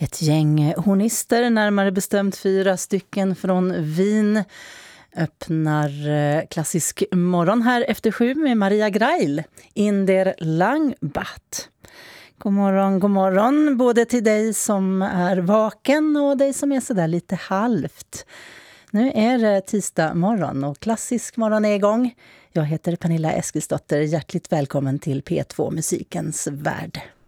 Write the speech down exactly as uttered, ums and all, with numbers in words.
Ett gäng hornister, närmare bestämt fyra stycken från Wien, öppnar klassisk morgon här efter sju med Maria Greil, In der Langbad. God morgon, god morgon, både till dig som är vaken och dig som är sådär lite halvt. Nu är det tisdag morgon och klassisk morgon är igång. Jag heter Pernilla Eskilsdotter, hjärtligt välkommen till P två Musikens värld.